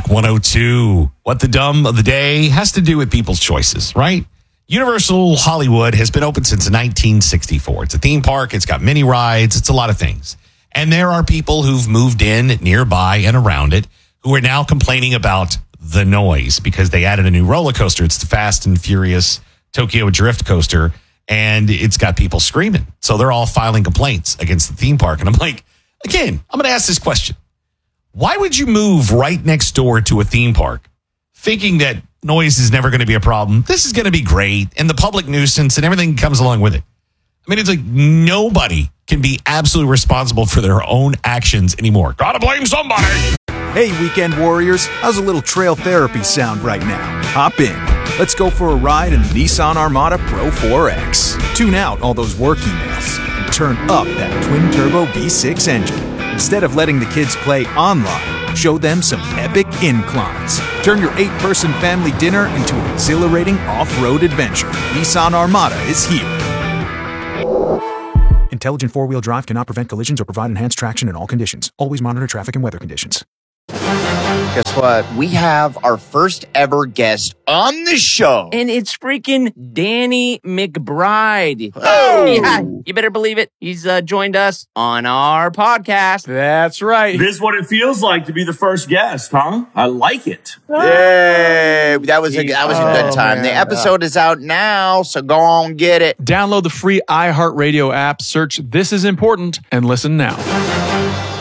Rock 102. What the dumb of the day has to do with people's choices, right? Universal Hollywood has been open since 1964. It's a theme park. It's got mini rides. It's a lot of things. And there are people who've moved in nearby and around it who are now complaining about the noise because they added a new roller coaster. It's the Fast and Furious Tokyo Drift coaster, and it's got people screaming. So they're all filing complaints against the theme park. And I'm like, again, I'm going to ask this question. Why would you move right next door to a theme park thinking that noise is never going to be a problem? This is going to be great, and the public nuisance and everything comes along with it. I mean, it's like nobody can be absolutely responsible for their own actions anymore. Gotta blame somebody. Hey, weekend warriors, how's a little trail therapy sound right now? Hop in. Let's go for a ride in the Nissan Armada Pro 4X. Tune out all those work emails and turn up that twin-turbo V6 engine. Instead of letting the kids play online, show them some epic inclines. Turn your 8-person family dinner into an exhilarating off-road adventure. Nissan Armada is here. Intelligent four-wheel drive cannot prevent collisions or provide enhanced traction in all conditions. Always monitor traffic and weather conditions. Guess what? We have our first ever guest on the show. And it's freaking Danny McBride. Oh! Yeah, you better believe it. He's joined us on our podcast. That's right. This is what it feels like to be the first guest, huh? I like it. Yay! That was a good time. Man. The episode is out now, so go on get it. Download the free iHeartRadio app, search This Is Important, and listen now.